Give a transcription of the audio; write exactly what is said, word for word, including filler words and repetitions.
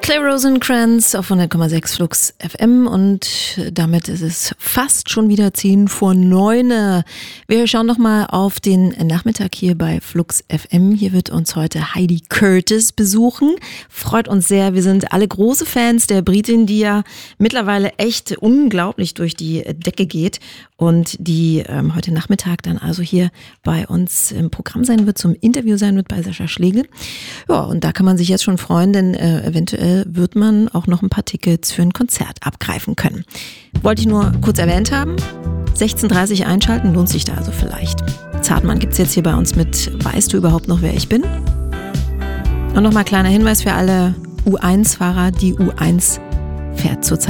Claire Rosencrantz auf hundert Komma sechs Flux F M und damit ist es fast schon wieder zehn vor neun. Wir schauen noch mal auf den Nachmittag hier bei Flux F M. Hier wird uns heute Heidi Curtis besuchen. Freut uns sehr. Wir sind alle große Fans der Britin, die ja mittlerweile echt unglaublich durch die Decke geht und die ähm, heute Nachmittag dann also hier bei uns im Programm sein wird, zum Interview sein wird bei Sascha Schlegel. Ja, und da kann man sich jetzt schon freuen, denn äh, eventuell wird man auch noch ein paar Tickets für ein Konzert abgreifen können. Wollte ich nur kurz erwähnt haben. sechzehn Uhr dreißig einschalten, lohnt sich da also vielleicht. Zartmann gibt's jetzt hier bei uns mit Weißt du überhaupt noch, wer ich bin? Und nochmal kleiner Hinweis für alle U eins Fahrer, die U eins fährt zurzeit